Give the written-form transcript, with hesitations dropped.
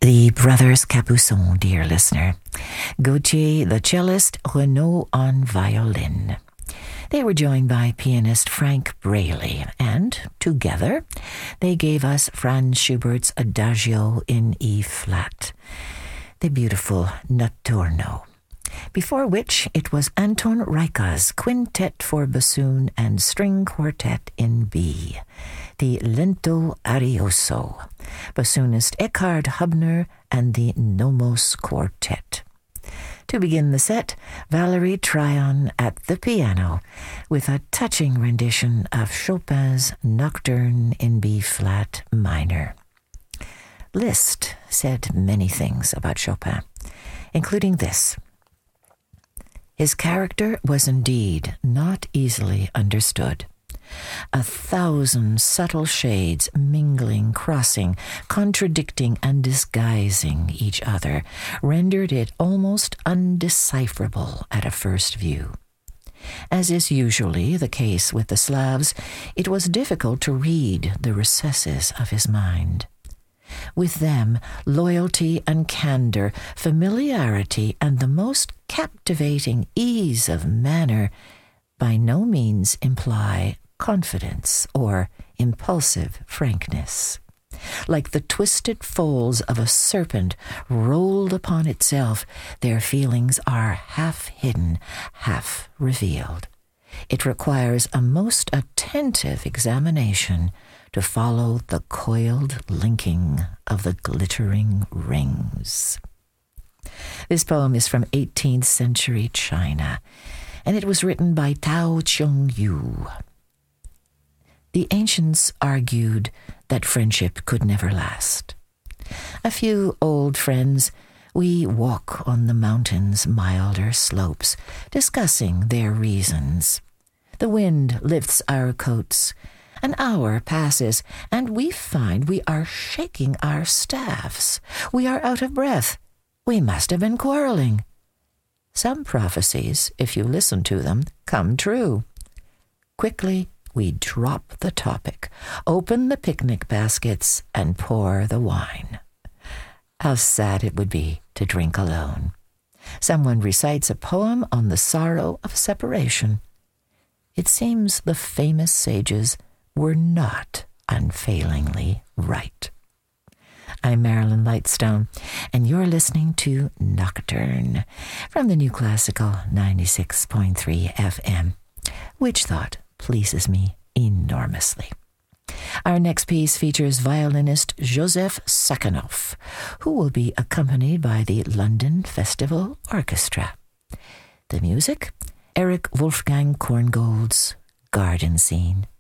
the brothers Capuçon, dear listener. Gautier, the cellist, Renaud on violin. They were joined by pianist Frank Braley, and together they gave us Franz Schubert's Adagio in E-flat, the beautiful Notturno, before which it was Anton Reicha's Quintet for Bassoon and String Quartet in B, the Lento Arioso, bassoonist Eckhard Hubner and the Nomos Quartet. To begin the set, Valerie Tryon at the piano with a touching rendition of Chopin's Nocturne in B-flat minor. Liszt said many things about Chopin, including this. His character was indeed not easily understood. 1,000 subtle shades mingling, crossing, contradicting, and disguising each other rendered it almost undecipherable at a first view. As is usually the case with the Slavs, it was difficult to read the recesses of his mind. With them, loyalty and candor, familiarity, and the most captivating ease of manner by no means imply confidence or impulsive frankness. Like the twisted folds of a serpent rolled upon itself, their feelings are half hidden, half revealed. It requires a most attentive examination to follow the coiled linking of the glittering rings. This poem is from 18th century China, and it was written by Tao Chung-yu. The ancients argued that friendship could never last. A few old friends, we walk on the mountain's milder slopes, discussing their reasons. The wind lifts our coats. An hour passes, and we find we are shaking our staffs. We are out of breath. We must have been quarreling. Some prophecies, if you listen to them, come true. Quickly, we drop the topic, open the picnic baskets, and pour the wine. How sad it would be to drink alone. Someone recites a poem on the sorrow of separation. It seems the famous sages were not unfailingly right. I'm Marilyn Lightstone, and you're listening to Nocturne from the New Classical 96.3 FM, which thought pleases me enormously. Our next piece features violinist Joseph Sakhanov, who will be accompanied by the London Festival Orchestra. The music, Eric Wolfgang Korngold's Garden Scene.